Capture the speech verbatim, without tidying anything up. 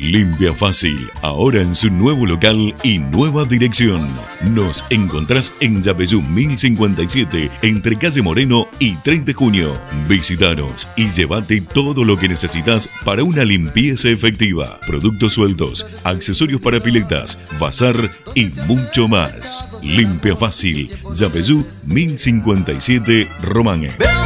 Limpia Fácil, ahora en su nuevo local y nueva dirección. Nos encontrás en Yapeyú mil cincuenta y siete, entre calle Moreno y tres de junio. Visítanos y llévate todo lo que necesitas para una limpieza efectiva. Productos sueltos, accesorios para piletas, bazar y mucho más. Limpia Fácil, Yapeyú mil cincuenta y siete, Romané.